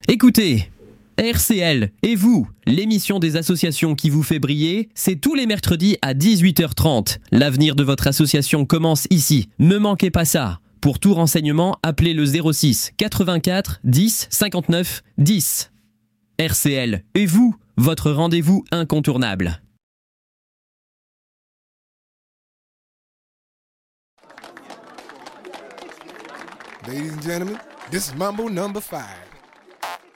Écoutez, RCL et vous, l'émission des associations qui vous fait briller, c'est tous les mercredis à 18h30. L'avenir de votre association commence ici. Ne manquez pas ça. Pour tout renseignement, appelez le 06 84 10 59 10. RCL et vous, votre rendez-vous incontournable. Ladies and gentlemen, this is Mambo number 5.